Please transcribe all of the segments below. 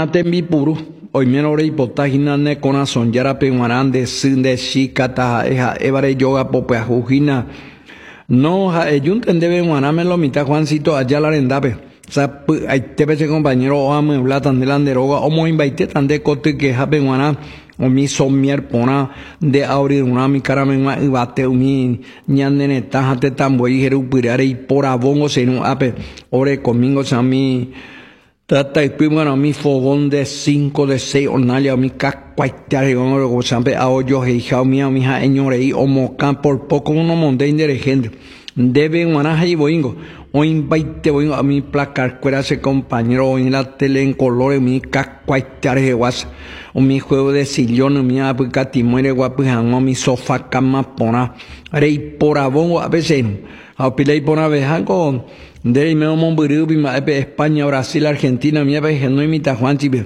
guanate mi puru. Hoy me lo reportajina ne corazón yara penguaran de sin de shikata eja evare yoga popejujina. No, ayunten debe guaname lo mitad Juancito allá la rendape. O sea, hay te pese compañero o ame blatan de landeroga o mo invite tan de cote que ja penguana o mi somier pona de abrir una mi cara me bate mi ñandene tajate tan voy jeru pirare y por abongo se no ape ore conmigo sa mi trata y primero mi fogón de 5 de 6 ornalia mi cacuaiteare con lo sampe a hoyo hija mi hija eñore o mocan por poco uno monte inteligente debe guanaja y boingo o invite boingo a mi placar cuera ese compañero en la tele en colores mi cacuaiteare de guas o mi juego de sillón mi apuca timuere guapujango mi sofá cama pona rey por abongo a veces a pilei pona vejango de me momburiu España Brasil Argentina mi ape no imita Juan Chipe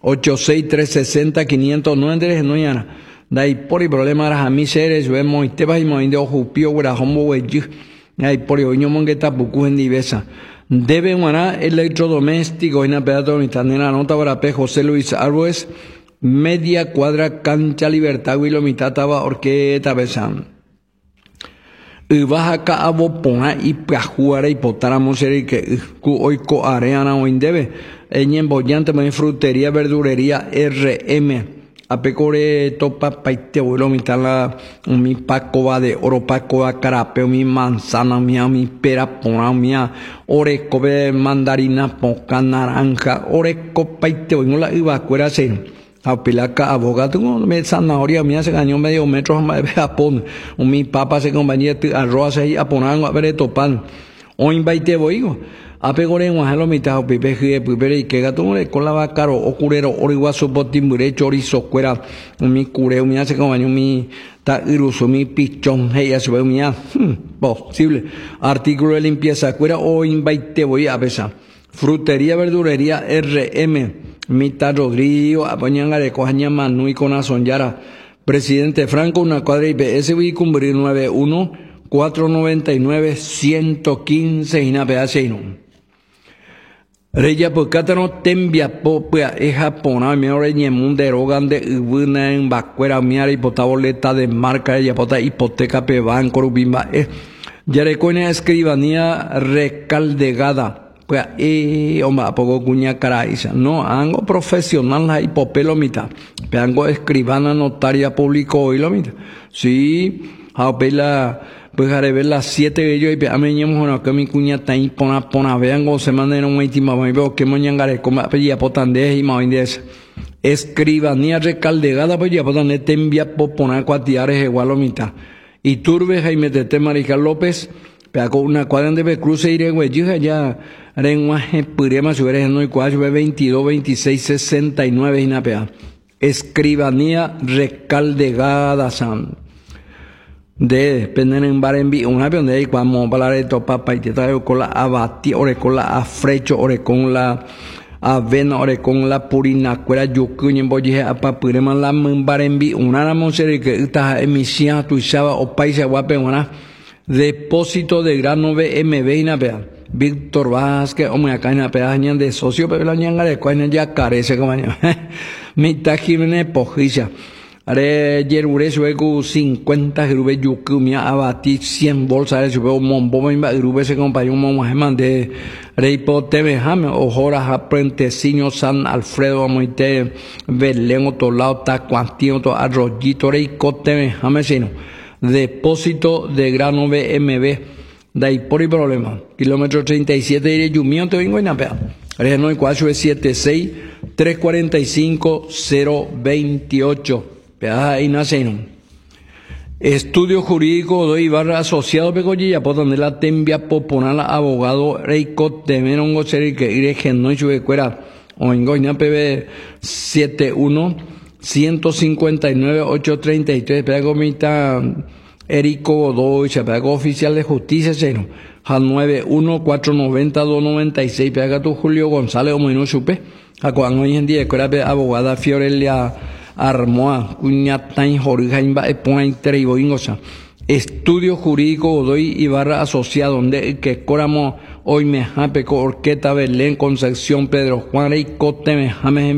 86360 no yana dai por el problema era a mi seres vemos y te vas y me de ojupio gura homo weji dai por el ño mongueta bucu en divesa debe una electrodoméstico en pedazo ni tanera nota para P José Luis Árboles media cuadra cancha Libertad y lo mitad taba orqueta besan y vas acá a bopona y pajuara y potáramos ser que hoy co areana o indebe en bollante me frutería verdurería RM a pecore topa paite vuelo mitad la mi pacoba de oro pacoba carapeo mi manzana mía mi pera pona mía oreco de mandarina poca naranja oreco paite vuelo la iba cuera sen a pilaca abogado me zanahoria mía se ganó medio metro más de Japón mi papá se compañía arroz ahí a poner a ver topan o invite boigo a pegore en guajalo mitad pipe y que gato con la vaca o curero origuaso botimbure chorizo cuera mi cureo mía se compañía mi ta iruso mi pichón hey a su mía posible artículo de limpieza cuera o invite voy a pesar frutería verdurería RM Mita Rodrigo, apañanga de cojaña Manu y con Azonyara. Presidente Franco, una cuadra IPS, voy a cumplir 91-499-115 y nada no. Reya Pocátano, tembia popia, es japona, mi hora en mundo gande, ubuna en vacuera, miara, hipotaboleta de marca, yapota, hipoteca, banco, rubimba, yarecoina escribanía recaldegada. Pues hombre poco cuña caraíza no hago profesional la hipopelo mitad hago escribana notaria público y lo mitad sí a pela pues haré ver las 7 de ellos y a mí no que mi cuña está ahí pona vean go se mandan un último me veo que mañangare como apella potande y más indes escribanía recaldegada pues ya potande te envía popona cuatiares igual lo mitad y turbe Jaime Tete Marical López pero una cuadra de cruce iré güey ya lenguaje purema subere no y 22 26 69 inapea escribanía recaldegada san de penden en barenbi una donde hay cuando hablar de topa y te traigo con la abati ore con la afrecho ore con la avena ore con la purina cuera yuku en boje apa purema la barenbi una la monser que esta emisión tu saba o paisa guape una depósito de grano BMB inapea Víctor Vázquez, hombre, acá en la pedaña de socio, pero la ñanga de cuáña ya carece, como año. Mitad Jiménez Pojicha. Are yerure suego 50 grube yuku, mía abati 100 bolsas de suego, mombo, me grube se compañero, mombo, de reipo tebejame, ojoras aprenteciño San Alfredo, amoite, Belén, otro lado, tacuantino, otro arroyito, reico tebejame, sino. Depósito de grano BMB. De ahí por el problema. Kilómetro 37 de Yumío te vengo en Apea. Reno 476 345 028. Peaja ahí nacen. Estudio jurídico doy barra asociado pegoya por donde la tembia poponala abogado Reiko temerongo seri que iré no y cuera o en goña PB 71 159 833 pego mitad Erico Godoy, Chapago Oficial de Justicia, Seno, al 91-490-296, pega tu Julio González, o no supe, a cuando hoy en día, que era abogada Fiorelia Armoa, Cuñatain, Jorge, Point, y Boingosa. Estudio Jurídico Godoy y Barra Asociado, donde que coramos hoy me jape, Orqueta Belén, Concepción, Pedro Juan y Cote me james